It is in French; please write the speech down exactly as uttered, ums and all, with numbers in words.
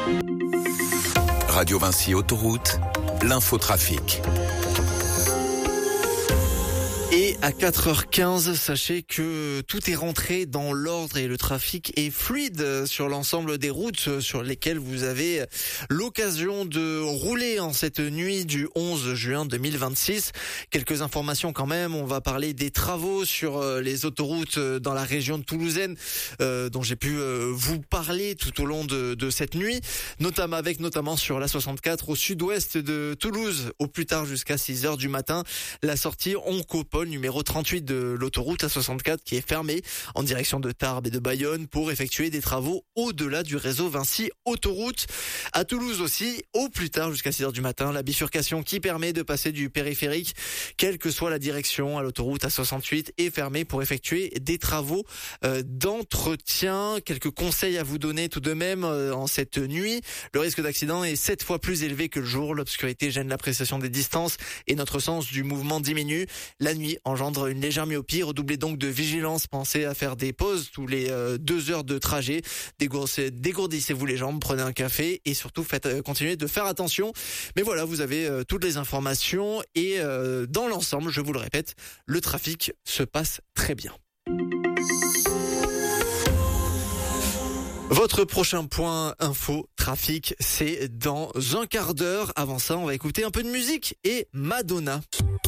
Radio Vinci Autoroute, l'infotrafic. Et à quatre heures quinze, sachez que tout est rentré dans l'ordre et le trafic est fluide sur l'ensemble des routes sur lesquelles vous avez l'occasion de rouler en cette nuit du onze juin deux mille vingt-six. Quelques informations quand même, on va parler des travaux sur les autoroutes dans la région de Toulousaine euh, dont j'ai pu euh, vous parler tout au long de, de cette nuit, notamment avec notamment sur la soixante-quatre au sud-ouest de Toulouse, au plus tard jusqu'à six heures du matin, la sortie Oncopole numéro trente-huit de l'autoroute A soixante-quatre qui est fermée en direction de Tarbes et de Bayonne pour effectuer des travaux au-delà du réseau Vinci Autoroute. À Toulouse aussi, au plus tard jusqu'à six heures du matin, la bifurcation qui permet de passer du périphérique, quelle que soit la direction, à l'autoroute A soixante-huit est fermée pour effectuer des travaux euh, d'entretien. Quelques conseils à vous donner tout de même euh, en cette nuit. Le risque d'accident est sept fois plus élevé que le jour. L'obscurité gêne l'appréciation des distances et notre sens du mouvement diminue. La nuit engendre une légère myopie. Redoublez donc de vigilance. Pensez à faire des pauses tous les euh, deux heures de trajet. Dégourdissez, dégourdissez-vous les jambes, prenez un café et surtout faites euh, continuez de faire attention. Mais voilà, vous avez euh, toutes les informations et euh, dans l'ensemble, je vous le répète, le trafic se passe très bien. Votre prochain point info trafic, c'est dans un quart d'heure. Avant ça, on va écouter un peu de musique et Madonna.